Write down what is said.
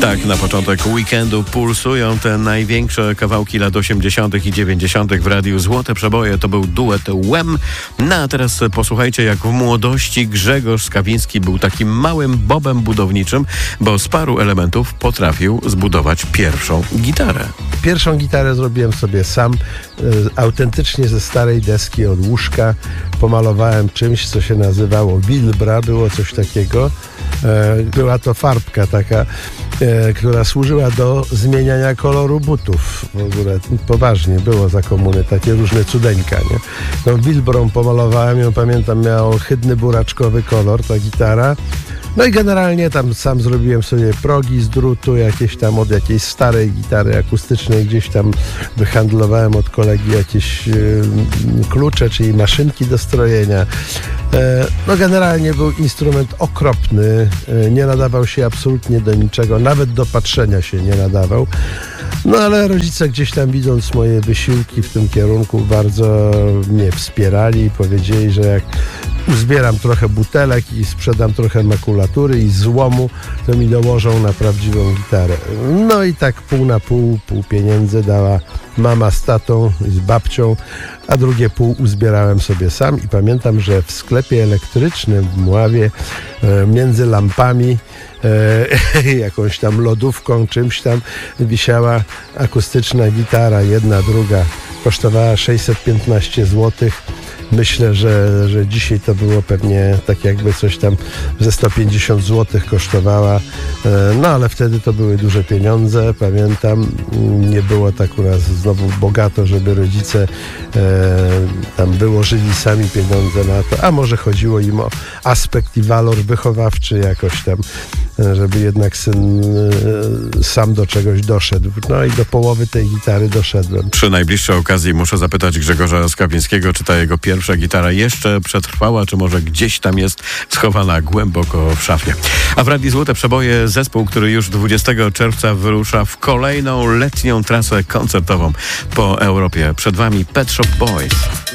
Tak, na początek weekendu pulsują te największe kawałki lat 80. i 90. w radiu. Złote przeboje to był duet Wham. No a teraz posłuchajcie, jak w młodości Grzegorz Skawiński był takim małym bobem budowniczym, bo z paru elementów potrafił zbudować pierwszą gitarę. Pierwszą gitarę zrobiłem sobie sam, autentycznie ze starej deski od łóżka. Pomalowałem czymś, co się nazywało Wilbra, było coś takiego. Była to farbka taka, która służyła do zmieniania koloru butów. W ogóle poważnie było za komuny takie różne cudeńka, nie? No, Wilbrą pomalowałem ją, pamiętam, miała ohydny buraczkowy kolor ta gitara. No i generalnie tam sam zrobiłem sobie progi z drutu, jakieś tam od jakiejś starej gitary akustycznej, gdzieś tam wyhandlowałem od kolegi jakieś klucze, czyli maszynki do strojenia. No generalnie był instrument okropny, nie nadawał się absolutnie do niczego, nawet do patrzenia się nie nadawał. No ale rodzice gdzieś tam, widząc moje wysiłki w tym kierunku, bardzo mnie wspierali i powiedzieli, że jak uzbieram trochę butelek i sprzedam trochę makulatury i złomu, to mi dołożą na prawdziwą gitarę. No i tak pół na pół pieniędzy dała mama z tatą i z babcią, a drugie pół uzbierałem sobie sam i pamiętam, że w sklepie elektrycznym w Mławie między lampami jakąś tam lodówką, czymś tam wisiała akustyczna gitara, jedna, druga, kosztowała 615 zł. Myślę, że dzisiaj to było pewnie tak jakby coś tam ze 150 zł kosztowała, no ale wtedy to były duże pieniądze, pamiętam, nie było tak u nas znowu bogato, żeby rodzice tam wyłożyli sami pieniądze na to, a może chodziło im o aspekt i walor wychowawczy jakoś tam, żeby jednak syn sam do czegoś doszedł. No i do połowy tej gitary doszedłem. Przy najbliższej okazji muszę zapytać Grzegorza Skawińskiego, czy ta jego pierwsza gitara jeszcze przetrwała, czy może gdzieś tam jest schowana głęboko w szafie. A w Radiu Złote Przeboje zespół, który już 20 czerwca wyrusza w kolejną letnią trasę koncertową po Europie. Przed wami Pet Shop Boys.